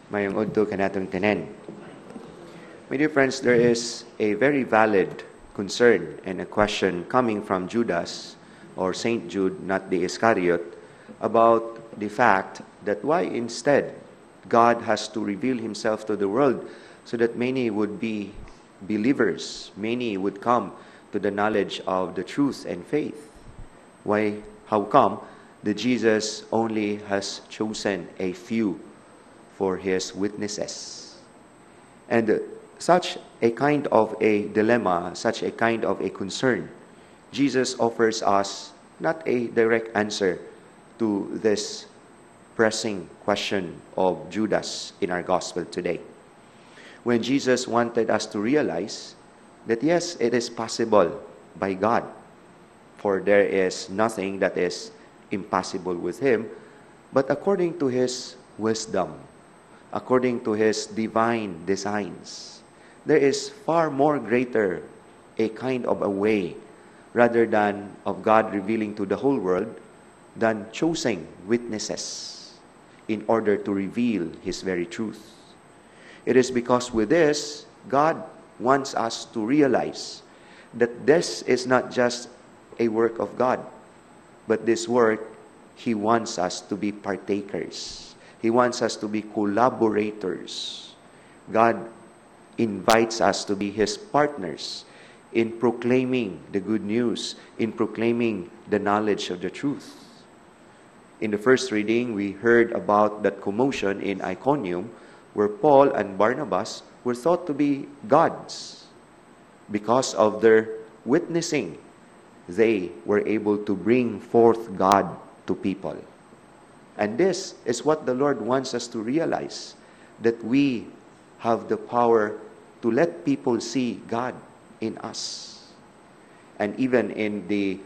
Mayong udto kanatong tanan. My dear friends, there is a very valid concern and a question coming from Judas, or Saint Jude, not the Iscariot, about the fact that why instead God has to reveal himself to the world so that many would be believers, many would come to the knowledge of the truth and faith. How come that Jesus only has chosen a few for his witnesses? And such a kind of a dilemma, such a kind of a concern, Jesus offers us not a direct answer to this pressing question of Judas in our gospel today. When Jesus wanted us to realize that yes, it is possible by God, for there is nothing that is impossible with him, but according to his wisdom, according to his divine designs, there is far more greater a kind of a way, rather than of God revealing to the whole world, than choosing witnesses in order to reveal his very truth. It is because with this, God wants us to realize that this is not just a work of God, but this work, he wants us to be partakers. He wants us to be collaborators. God invites us to be his partners in proclaiming the good news, in proclaiming the knowledge of the truth. In the first reading, we heard about that commotion in Iconium, where Paul and Barnabas were thought to be gods. Because of their witnessing, they were able to bring forth God to people. And this is what the Lord wants us to realize, that we have the power to let people see God in us. And even in the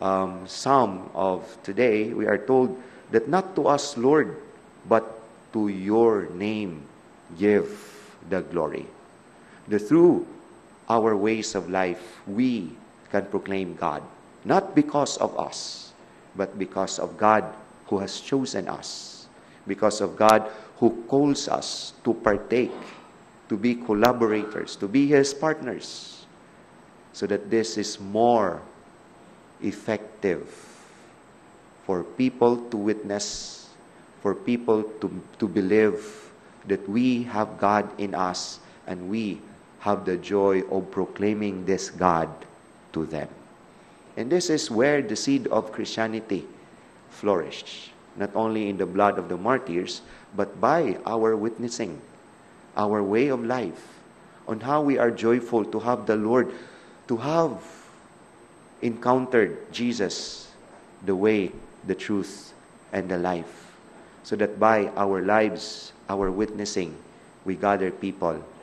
Psalm of today, we are told that not to us, Lord, but to your name give the glory. That through our ways of life, we can proclaim God. Not because of us, but because of God who has chosen us. Because of God who calls us to partake, to be collaborators, to be his partners, so that this is more effective for people to witness, for people to believe that we have God in us and we have the joy of proclaiming this God to them. And this is where the seed of Christianity flourished, not only in the blood of the martyrs, but by our witnessing, our way of life, on how we are joyful to have the Lord, to have encountered Jesus, the way, the truth, and the life, so that by our lives, our witnessing, we gather people